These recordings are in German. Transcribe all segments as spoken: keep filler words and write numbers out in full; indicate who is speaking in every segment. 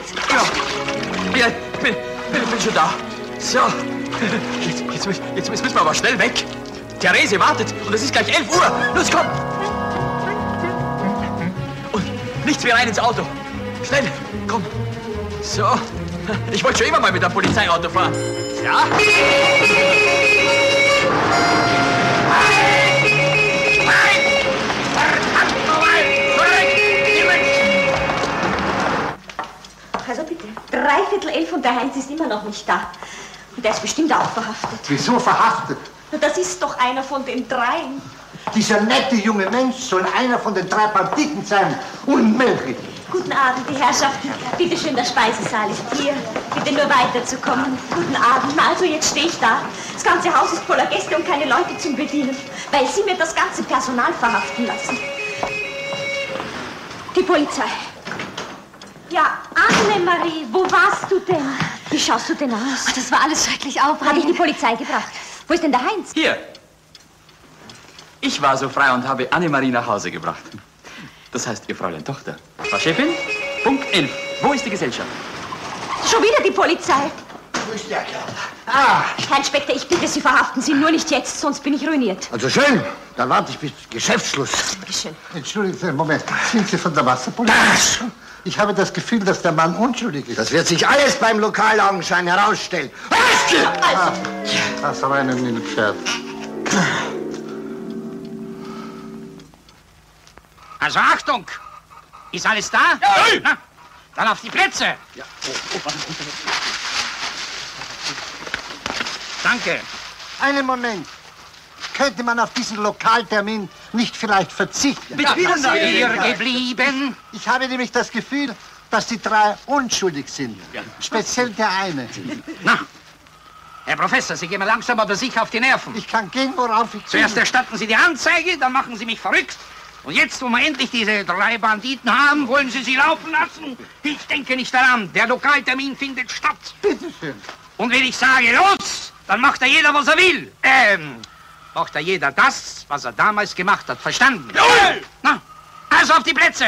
Speaker 1: Ja, ja ich, bin, ich bin schon da. So. Jetzt, jetzt, jetzt, jetzt müssen wir aber schnell weg. Therese wartet und es ist gleich elf Uhr. Los, komm. Und nichts wie rein ins Auto. Schnell, komm. So. Ich wollte schon immer mal mit einem Polizeiauto fahren. Ja?
Speaker 2: Also bitte, dreiviertel elf und der Heinz ist immer noch nicht da. Und der ist bestimmt auch verhaftet.
Speaker 3: Wieso verhaftet?
Speaker 2: Das ist doch einer von den dreien.
Speaker 3: Dieser nette junge Mensch soll einer von den drei Banditen sein. Unmöglich.
Speaker 2: Guten Abend, die Herrschaften. Bitte schön, der Speisesaal ist hier. Bitte nur weiterzukommen. Guten Abend. Na, also jetzt stehe ich da. Das ganze Haus ist voller Gäste und keine Leute zum Bedienen, weil Sie mir das ganze Personal verhaften lassen. Die Polizei. Ja, Annemarie, wo warst du denn? Wie schaust du denn aus?
Speaker 4: Ach, das war alles schrecklich aufregend.
Speaker 2: Habe ich die Polizei gebracht? Wo ist denn der Heinz?
Speaker 1: Hier. Ich war so frei und habe Annemarie nach Hause gebracht. Das heißt, ihr Fräulein Tochter. Frau Chefin, Punkt elf. Wo ist die Gesellschaft?
Speaker 2: Schon wieder die Polizei.
Speaker 3: Wo ist der Kerl? Ah!
Speaker 2: Herr Inspektor, ich bitte Sie, verhaften Sie nur nicht jetzt, sonst bin ich ruiniert.
Speaker 3: Also schön. Dann warte ich bis Geschäftsschluss.
Speaker 2: Bitte schön.
Speaker 3: Entschuldigen Sie einen Moment. Sind Sie von der Wasserpolizei? Ich habe das Gefühl, dass der Mann unschuldig ist.
Speaker 5: Das wird sich alles beim Lokalaugenschein herausstellen.
Speaker 3: Ah, das war eine Minute Pferd.
Speaker 6: Also Achtung! Ist alles da?
Speaker 1: Ja.
Speaker 6: Na, dann auf die Plätze!
Speaker 1: Ja. Oh, oh,
Speaker 6: Danke.
Speaker 3: Einen Moment. Könnte man auf diesen Lokaltermin nicht vielleicht verzichten?
Speaker 6: Bitte, hier geblieben.
Speaker 3: Ich habe nämlich das Gefühl, dass die drei unschuldig sind.
Speaker 1: Ja.
Speaker 3: Speziell der eine.
Speaker 6: Na, Herr Professor, Sie gehen mir langsam aber sicher auf die Nerven.
Speaker 3: Ich kann gehen, worauf ich
Speaker 6: Zuerst
Speaker 3: will.
Speaker 6: erstatten Sie die Anzeige, dann machen Sie mich verrückt. Und jetzt, wo wir endlich diese drei Banditen haben, wollen Sie sie laufen lassen? Ich denke nicht daran. Der Lokaltermin findet statt.
Speaker 3: Bitte schön.
Speaker 6: Und wenn ich sage, los, dann macht da jeder, was er will. Ähm, macht da jeder das, was er damals gemacht hat. Verstanden?
Speaker 1: Jawohl!
Speaker 6: Na, also auf die Plätze.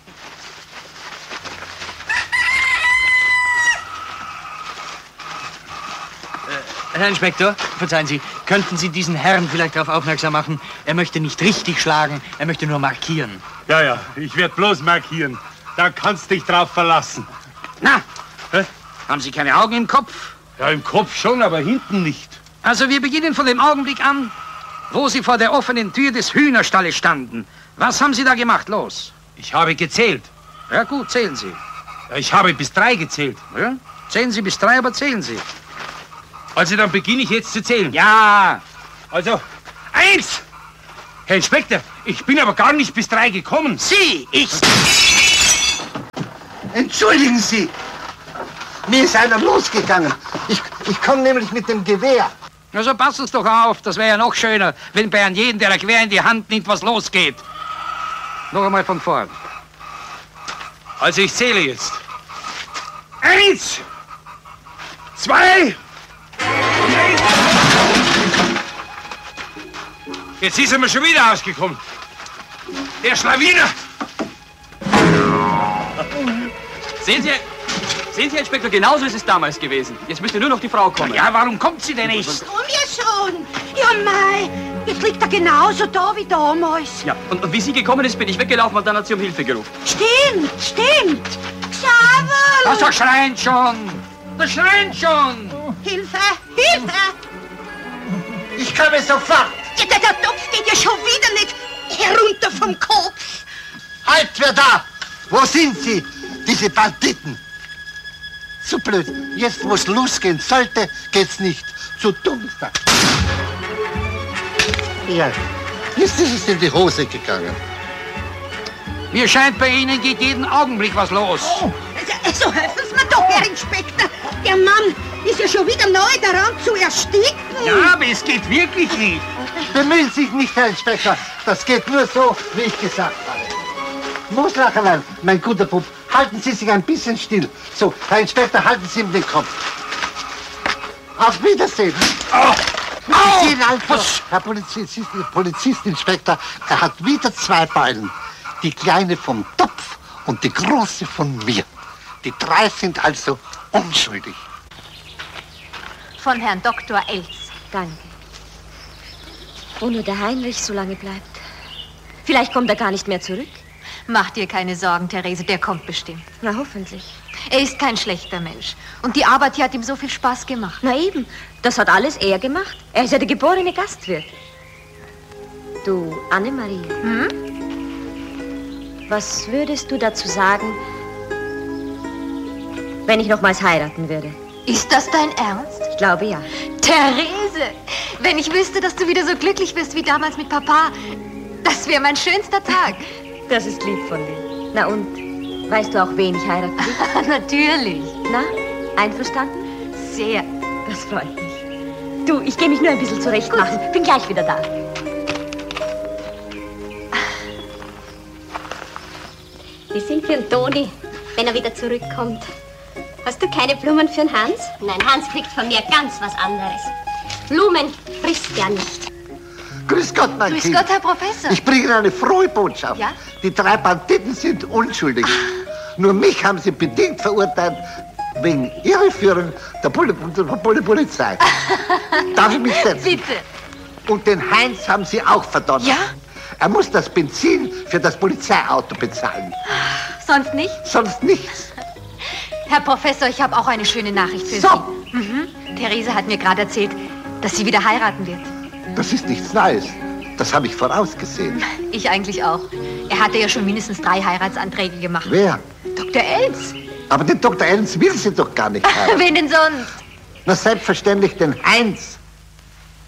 Speaker 1: Herr Inspektor, verzeihen Sie, könnten Sie diesen Herrn vielleicht darauf aufmerksam machen? Er möchte nicht richtig schlagen, er möchte nur markieren.
Speaker 7: Ja, ja, ich werde bloß markieren. Da kannst dich drauf verlassen.
Speaker 6: Na,
Speaker 7: Hä?
Speaker 6: haben Sie keine Augen im Kopf?
Speaker 7: Ja, im Kopf schon, aber hinten nicht.
Speaker 6: Also wir beginnen von dem Augenblick an, wo Sie vor der offenen Tür des Hühnerstalles standen. Was haben Sie da gemacht? Los.
Speaker 7: Ich habe gezählt.
Speaker 6: Ja gut, zählen Sie.
Speaker 7: Ja, ich habe bis drei gezählt.
Speaker 6: Ja? Zählen Sie bis drei, aber zählen Sie.
Speaker 7: Also dann beginne ich jetzt zu zählen.
Speaker 6: Ja.
Speaker 7: Also, eins! Herr Inspektor, ich bin aber gar nicht bis drei gekommen.
Speaker 6: Sie, ich...
Speaker 3: Entschuldigen Sie. Mir ist einer losgegangen. Ich, ich komme nämlich mit dem Gewehr.
Speaker 6: Also passen Sie doch auf, das wäre ja noch schöner, wenn bei einem jeden, der ein Gewehr in die Hand nimmt, was losgeht. Noch einmal von vorn.
Speaker 7: Also ich zähle jetzt. Eins! Zwei! Jetzt ist er mir schon wieder ausgekommen. Der Schlawiner!
Speaker 1: Sehen Sie, sehen Sie, Herr Inspektor, genauso ist es damals gewesen. Jetzt müsste nur noch die Frau kommen.
Speaker 6: Ja, warum kommt sie denn nicht?
Speaker 4: Oh, mir schon. Ja, mei. Jetzt liegt er genauso da wie damals.
Speaker 1: Ja, und, und wie sie gekommen ist, bin ich weggelaufen und dann hat sie um Hilfe gerufen.
Speaker 4: Stimmt, stimmt. Xaver!
Speaker 6: Also, das schreien schon. Das schreien schon.
Speaker 4: Hilfe, Hilfe!
Speaker 3: Ich komme sofort.
Speaker 4: Ja, der, der Topf geht ja schon wieder nicht herunter vom Kopf.
Speaker 3: Halt, wer da? Wo sind Sie, diese Banditen? Zu blöd. Jetzt, wo es losgehen sollte, geht's nicht. Zu dumm ist das. Ja, jetzt ist es in die Hose gegangen.
Speaker 6: Mir scheint, bei Ihnen geht jeden Augenblick was los.
Speaker 4: Oh, also, also helfen Sie mir doch, Herr Inspektor. Der Mann ist ja schon wieder nahe daran zu ersticken.
Speaker 6: Ja, aber es geht wirklich nicht.
Speaker 3: Bemühen Sie sich nicht, Herr Inspektor. Das geht nur so, wie ich gesagt habe. Moslacherlein, mein guter Bub, halten Sie sich ein bisschen still. So, Herr Inspektor, halten Sie ihm den Kopf. Auf Wiedersehen.
Speaker 6: Oh.
Speaker 3: Sie sehen also, Herr Polizist, Polizistinspektor, er hat wieder zwei Beine. Die kleine vom Topf und die große von mir. Die drei sind also unschuldig.
Speaker 8: Von Herrn Doktor Elz.
Speaker 2: Danke. Wo nur der Heinrich so lange bleibt. Vielleicht kommt er gar nicht mehr zurück.
Speaker 8: Mach dir keine Sorgen, Therese, der kommt bestimmt.
Speaker 2: Na, hoffentlich.
Speaker 8: Er ist kein schlechter Mensch. Und die Arbeit hier hat ihm so viel Spaß gemacht.
Speaker 2: Na eben, das hat alles er gemacht. Er ist ja der geborene Gastwirt. Du, Annemarie.
Speaker 8: Hm?
Speaker 2: Was würdest du dazu sagen, wenn ich nochmals heiraten würde?
Speaker 8: Ist das dein Ernst?
Speaker 2: Ich glaube, ja.
Speaker 8: Therese, wenn ich wüsste, dass du wieder so glücklich bist wie damals mit Papa, das wäre mein schönster Tag.
Speaker 2: Das ist lieb von dir. Na und, weißt du auch, wen ich heiraten will?
Speaker 8: Natürlich.
Speaker 2: Na, einverstanden?
Speaker 8: Sehr.
Speaker 2: Das freut mich. Du, ich gehe mich nur ein bisschen zurecht machen. Bin gleich wieder da.
Speaker 9: Die sind für den Toni, wenn er wieder zurückkommt. Hast du keine Blumen für den Hans? Nein, Hans kriegt von mir ganz was anderes. Blumen frisst er nicht.
Speaker 3: Grüß Gott, mein
Speaker 8: Grüß
Speaker 3: Kind.
Speaker 8: Gott, Herr Professor.
Speaker 3: Ich bringe Ihnen eine frohe Botschaft.
Speaker 8: Ja?
Speaker 3: Die drei Banditen sind unschuldig. Nur mich haben sie bedingt verurteilt wegen Irreführung der, Pol der Pol Polizei. Darf ich mich setzen?
Speaker 8: Bitte.
Speaker 3: Und den Heinz haben sie auch verdonnert.
Speaker 8: Ja?
Speaker 3: Er muss das Benzin für das Polizeiauto bezahlen.
Speaker 8: Sonst nicht?
Speaker 3: Sonst nichts.
Speaker 8: Herr Professor, ich habe auch eine schöne Nachricht für
Speaker 3: So.
Speaker 8: Sie. Mhm. Therese hat mir gerade erzählt, dass sie wieder heiraten wird.
Speaker 3: Das ist nichts Neues. Das habe ich vorausgesehen.
Speaker 8: Ich eigentlich auch. Er hatte ja schon mindestens drei Heiratsanträge gemacht.
Speaker 3: Wer?
Speaker 8: Doktor Elz.
Speaker 3: Aber den Doktor Ellens will sie doch gar nicht haben.
Speaker 8: Wen denn sonst?
Speaker 3: Na, selbstverständlich den Heinz.